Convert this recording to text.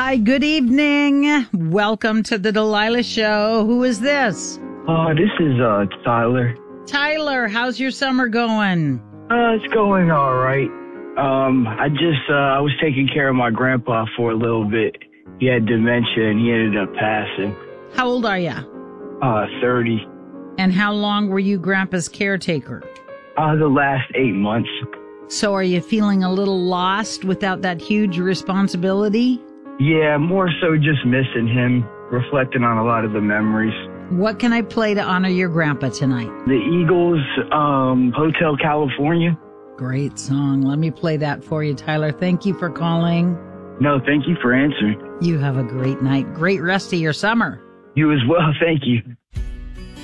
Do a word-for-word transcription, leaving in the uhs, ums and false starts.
Hi, good evening. Welcome to the Delilah Show. Who is this? Uh, this is, uh, Tyler. Tyler, how's your summer going? Uh, it's going all right. Um, I just, uh, I was taking care of my grandpa for a little bit. He had dementia and he ended up passing. How old are you? Uh, thirty. And how long were you Grandpa's caretaker? Uh, the last eight months. So are you feeling a little lost without that huge responsibility? Yeah, more so just missing him, reflecting on a lot of the memories. What can I play to honor your grandpa tonight? The Eagles, um, Hotel California. Great song. Let me play that for you, Tyler. Thank you for calling. No, thank you for answering. You have a great night. Great rest of your summer. You as well. Thank you.